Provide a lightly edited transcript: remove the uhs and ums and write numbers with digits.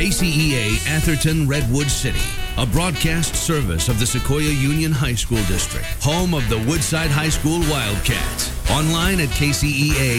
KCEA Atherton Redwood City, a broadcast service of the Sequoia Union High School District, home of the Woodside High School Wildcats. Online at KCEA